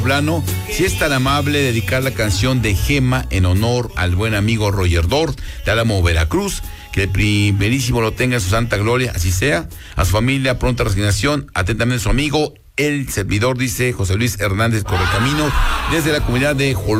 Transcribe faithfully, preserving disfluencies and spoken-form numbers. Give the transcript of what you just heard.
Plano, si es tan amable dedicar la canción de Gema en honor al buen amigo Roger Dort de Álamo, Veracruz, que el primerísimo lo tenga en su santa gloria, así sea, a su familia, pronta resignación, atentamente su amigo, el servidor, dice José Luis Hernández Correcamino, desde la comunidad de Joló.